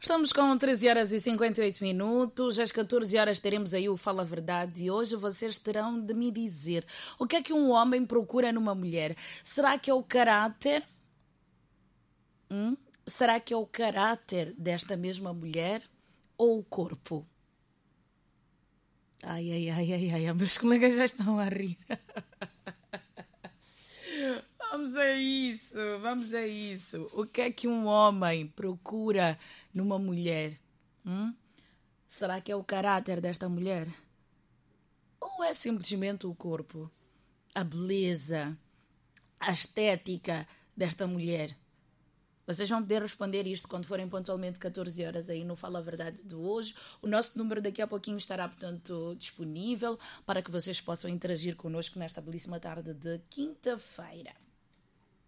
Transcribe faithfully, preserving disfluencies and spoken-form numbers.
Estamos com treze horas e cinquenta e oito minutos. Às catorze horas teremos aí o Fala Verdade. E hoje vocês terão de me dizer o que é que um homem procura numa mulher. Será que é o caráter? Hum? Será que é o caráter desta mesma mulher ou o corpo? Ai, ai, ai, ai, ai, meus colegas já estão a rir. Vamos a isso, vamos a isso. O que é que um homem procura numa mulher? Hum? Será que é o caráter desta mulher? Ou é simplesmente o corpo? A beleza, a estética desta mulher? Vocês vão poder responder isto quando forem pontualmente catorze horas aí no Fala a Verdade de hoje. O nosso número daqui a pouquinho estará, portanto, disponível para que vocês possam interagir connosco nesta belíssima tarde de quinta-feira.